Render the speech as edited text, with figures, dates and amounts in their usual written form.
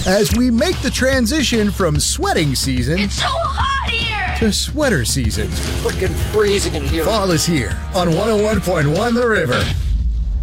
as we make the transition from sweating season It's so hot here! to sweater season. Freaking freezing in here. Fall is here on 101.1 The River.